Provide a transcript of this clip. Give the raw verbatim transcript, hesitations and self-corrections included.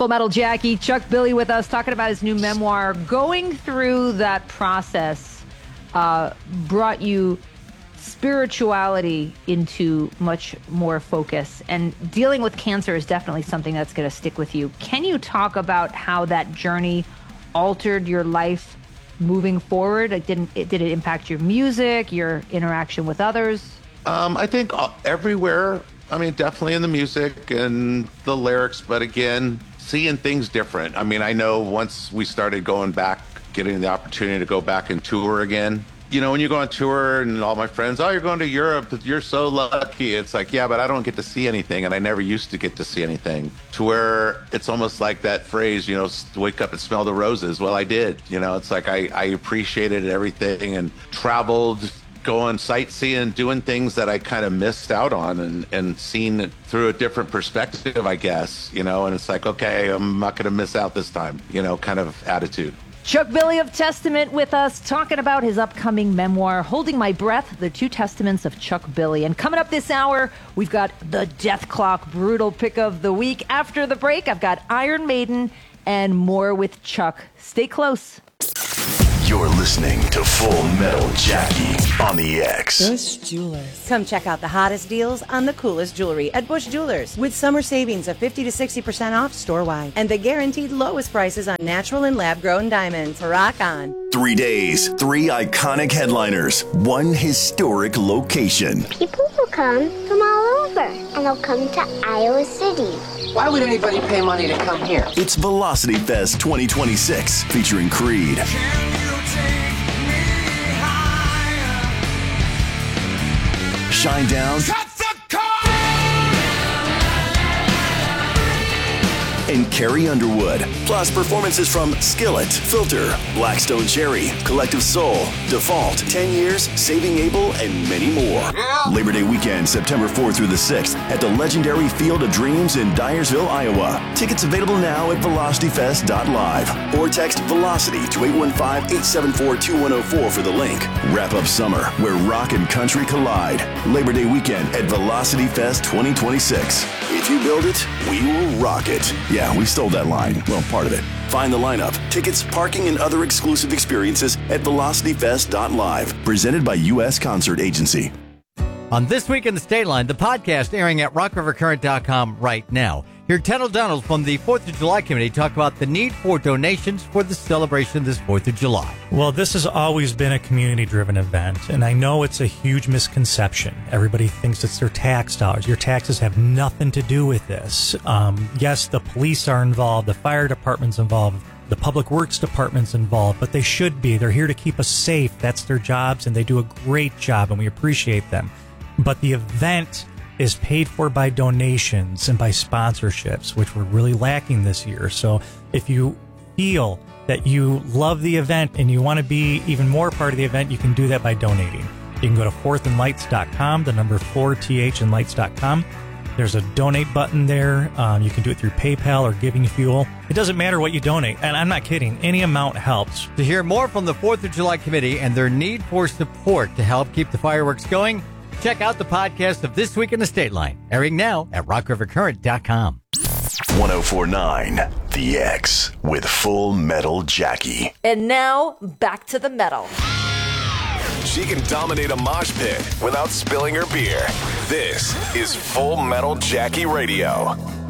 Full Metal Jackie, Chuck Billy with us, talking about his new memoir. Going through that process uh, brought you spirituality into much more focus. And dealing with cancer is definitely something that's going to stick with you. Can you talk about how that journey altered your life moving forward? Like, didn't it, did it impact your music, your interaction with others? Um, I think everywhere. I mean, definitely in the music and the lyrics, but again, seeing things different. I mean, I know once we started going back, getting the opportunity to go back and tour again, you know, when you go on tour and all my friends, oh, you're going to Europe, you're so lucky. It's like, yeah, but I don't get to see anything. And I never used to get to see anything, to where it's almost like that phrase, you know, wake up and smell the roses. Well, I did, you know, it's like I, I appreciated everything and traveled, going sightseeing, doing things that I kind of missed out on, and, and seen it through a different perspective, I guess, you know, and it's like, okay, I'm not going to miss out this time, you know, kind of attitude. Chuck Billy of Testament with us, talking about his upcoming memoir, Holding My Breath, The Two Testaments of Chuck Billy. And coming up this hour, we've got the Death Clock Brutal Pick of the Week. After the break, I've got Iron Maiden and more with Chuck. Stay close. You're listening to Full Metal Jackie on the X. Bush Jewelers. Come check out the hottest deals on the coolest jewelry at Bush Jewelers, with summer savings of fifty to sixty percent off store-wide and the guaranteed lowest prices on natural and lab-grown diamonds. Rock on. Three days, three iconic headliners, one historic location. People will come from all over, and they'll come to Iowa City. Why would anybody pay money to come here? It's Velocity Fest twenty twenty-six, featuring Creed, Shinedown, and Carrie Underwood. Plus performances from Skillet, Filter, Blackstone Cherry, Collective Soul, Default, ten years, Saving Abel, and many more. Yeah. Labor Day weekend, September fourth through the sixth at the legendary Field of Dreams in Dyersville, Iowa. Tickets available now at velocity fest dot live or text Velocity to eight one five, eight seven four, two one zero four for the link. Wrap up summer where rock and country collide. Labor Day weekend at Velocity Fest twenty twenty-six. If you build it, we will rock it. Yeah, we stole that line. Well, part of it. Find the lineup, tickets, parking, and other exclusive experiences at velocity fest dot live. Presented by U S Concert Agency. On This Week in the State Line, the podcast airing at rock river current dot com right now. Here, Ted O'Donnell from the fourth of July Committee talk about the need for donations for the celebration this fourth of July. Well, this has always been a community-driven event, and I know it's a huge misconception. Everybody thinks it's their tax dollars. Your taxes have nothing to do with this. Um, yes, the police are involved, the fire department's involved, the public works department's involved, but they should be. They're here to keep us safe. That's their jobs, and they do a great job, and we appreciate them. But the event is paid for by donations and by sponsorships, which we're really lacking this year. So if you feel that you love the event and you want to be even more part of the event, you can do that by donating. You can go to fourth and lights dot com, the number four, T H and lights dot com. There's a donate button there. Um, you can do it through PayPal or Giving Fuel. It doesn't matter what you donate. And I'm not kidding. Any amount helps. To hear more from the fourth of July Committee and their need for support to help keep the fireworks going, check out the podcast of This Week in the State Line, airing now at rock river current dot com. one oh four point nine The X with Full Metal Jackie. And now, back to the metal. She can dominate a mosh pit without spilling her beer. This is Full Metal Jackie Radio.